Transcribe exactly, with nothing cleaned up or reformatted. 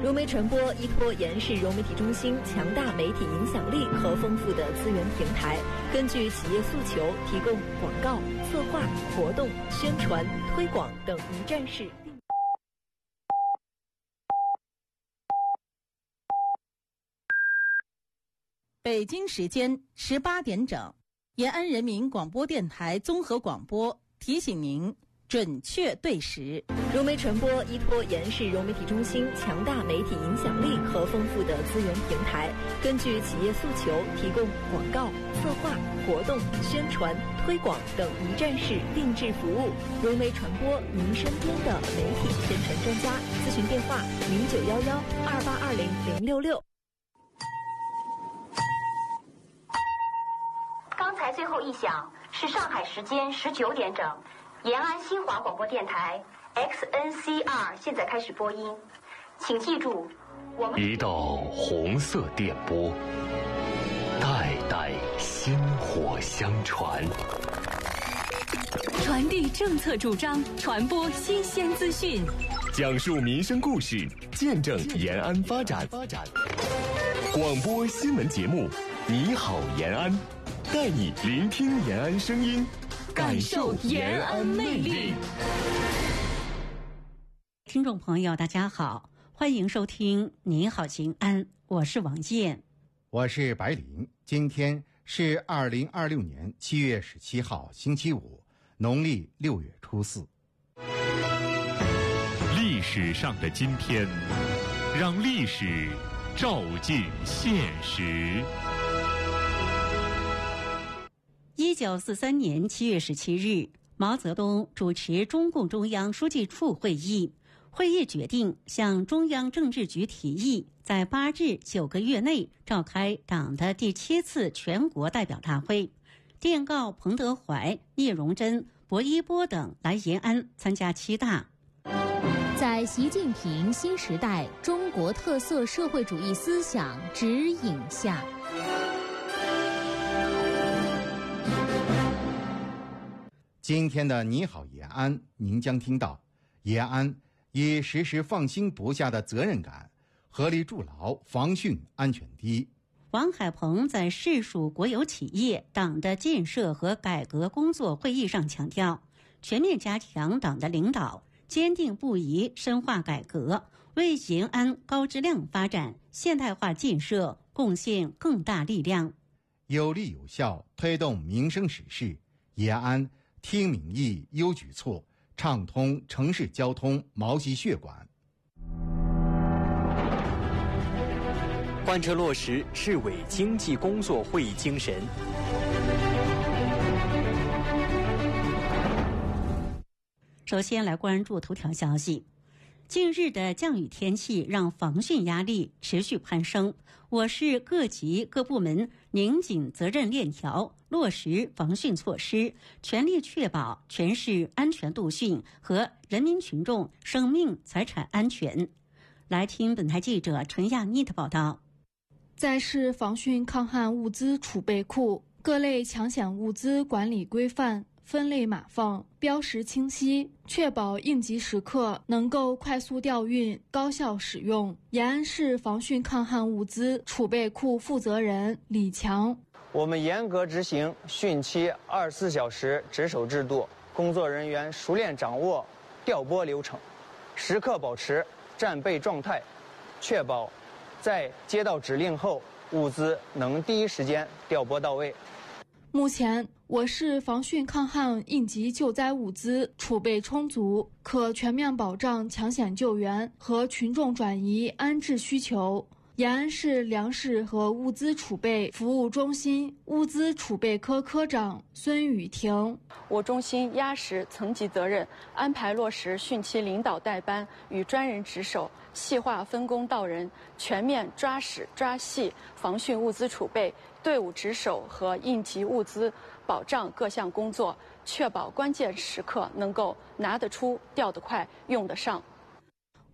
融媒传播依托延世融媒体中心强大媒体影响力和丰富的资源平台，根据企业诉求，提供广告、策划、活动、宣传、推广等一站式。 北京时间十八点整，延安人民广播电台综合广播提醒您准确对时。 融媒传播依托延世融媒体中心强大媒体影响力和丰富的资源平台，根据企业诉求，提供广告、策划、活动、宣传、推广等一站式定制服务。融媒传播，您身边的媒体宣传专家。咨询电话：零九幺幺二八二零零六六。 刚才最后一响是上海时间十九点整，延安新华广播电台 X N C R 现在开始播音，请记住，我们一道红色电波，代代薪火相传， 传递政策主张，传播新鲜资讯， 讲述民生故事，见证延安发展。广播新闻节目，你好延安，带你聆听延安声音，感受延安魅力。 听众朋友大家好，欢迎收听你好延安，我是王燕， 我是白林。今天是二零二六年七月十七号星期五，农历六月初四。 历史上的今天，让历史照进现实。 一九四三年七月十七日，毛泽东主持中共中央书记处会议，会议决定向中央政治局提议，在八至九个月内召开党的第七次全国代表大会，电告彭德怀、聂荣臻、薄一波等来延安参加七大。 在习近平新时代中国特色社会主义思想指引下， 今天的你好延安，您将听到延安以时时放心不下的责任感，合力筑牢防汛安全堤。 王海鹏在市属国有企业党的建设和改革工作会议上强调，全面加强党的领导，坚定不移深化改革，为延安高质量发展现代化建设贡献更大力量， 有力有效推动民生实事。延安听民意优举措，畅通城市交通毛细血管。 贯彻落实市委经济工作会议精神。 首先来关注头条消息。近日的降雨天气让防汛压力持续攀升，我市各级各部门拧紧责任链条，落实防汛措施，全力确保全市安全度汛和人民群众生命财产安全。来听本台记者陈亚妮的报道。 在市防汛抗旱物资储备库，各类抢险物资管理规范，分类码放，标识清晰，确保应急时刻能够快速调运、高效使用。延安市防汛抗旱物资储备库负责人李强： 我们严格执行汛期二十四小时值守制度，工作人员熟练掌握调拨流程，时刻保持战备状态，确保在接到指令后，物资能第一时间调拨到位。 目前，我市防汛抗旱应急救灾物资储备充足，可全面保障抢险救援和群众转移安置需求。延安市粮食和物资储备服务中心物资储备科科长孙雨婷： 我中心压实层级责任，安排落实汛期领导带班与专人值守，细化分工到人，全面抓实抓细防汛物资储备、队伍值守和应急物资保障各项工作，确保关键时刻能够拿得出、调得快、用得上。